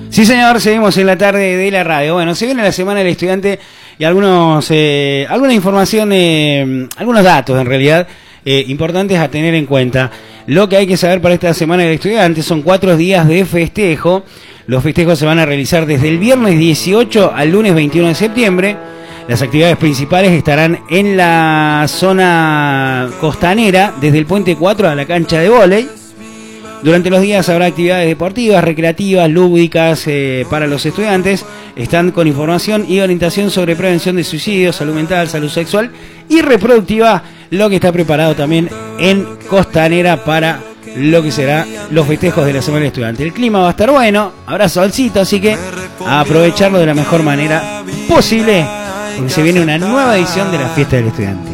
Sí, señor, seguimos en la tarde de la radio. Bueno, se viene la Semana del Estudiante y alguna información, algunos datos en realidad importantes a tener en cuenta. Lo que hay que saber para esta Semana del Estudiante son 4 días de festejo. Los festejos se van a realizar desde el viernes 18 al lunes 21 de septiembre. Las actividades principales estarán en la zona costanera, desde el Puente 4 a la cancha de vóley. Durante los días habrá actividades deportivas, recreativas, lúdicas para los estudiantes. Están con información y orientación sobre prevención de suicidios, salud mental, salud sexual y reproductiva. Lo que está preparado también en Costanera para lo que será los festejos de la Semana del Estudiante. El clima va a estar bueno, habrá solcito, así que a aprovecharlo de la mejor manera posible, porque se viene una nueva edición de la Fiesta del Estudiante.